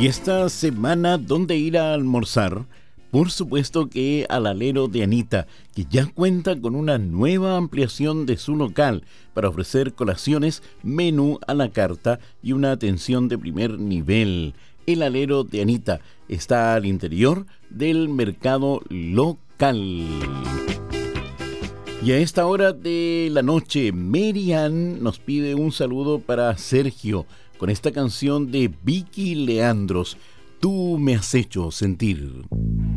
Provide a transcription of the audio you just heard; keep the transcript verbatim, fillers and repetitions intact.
Y esta semana, ¿dónde ir a almorzar? Por supuesto que al Alero de Anita, que ya cuenta con una nueva ampliación de su local para ofrecer colaciones, menú a la carta y una atención de primer nivel. El Alero de Anita está al interior del mercado local. Y a esta hora de la noche, Merian nos pide un saludo para Sergio con esta canción de Vicky Leandros, Tú me has hecho sentir.